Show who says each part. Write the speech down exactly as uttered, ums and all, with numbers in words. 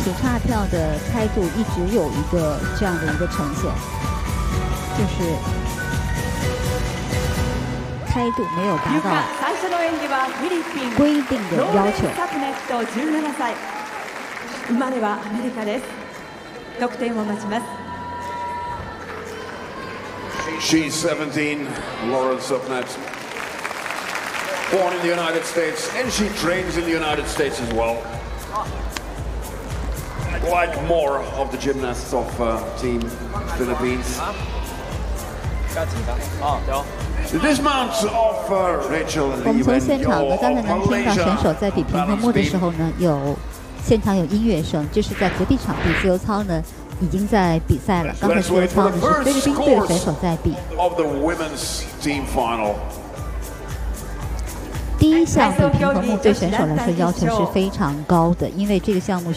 Speaker 1: 数叉跳的开度一直有一个这样的一个呈现，就是开度没有达到规定的要求。
Speaker 2: じゅうななさい、生まれはアメリカです。得点を待ちます。
Speaker 3: She's seventeen, Lauren Sopnet. Born in the United States, and she trains in the United States as well. Like more of the gymnasts of uh, Team Philippines. The dismount of uh, Rachel
Speaker 1: 我们
Speaker 3: Lee
Speaker 1: 从现
Speaker 3: Wen
Speaker 1: 场呢，
Speaker 3: Yeoh
Speaker 1: 刚才
Speaker 3: of
Speaker 1: 能听到选手
Speaker 3: Malaysia.
Speaker 1: 在比平衡木的时候呢，有现场有音乐声，这是在隔壁场地自由操呢已经在比赛了。刚才
Speaker 3: Let's
Speaker 1: 自由
Speaker 3: wait
Speaker 1: 操
Speaker 3: for
Speaker 1: 呢
Speaker 3: the
Speaker 1: 是菲律
Speaker 3: first
Speaker 1: 宾队的选
Speaker 3: course
Speaker 1: 手在比。
Speaker 3: of the women's team final.
Speaker 1: 第一项比平衡木对选手来说要求是非常高的，因为这个项目。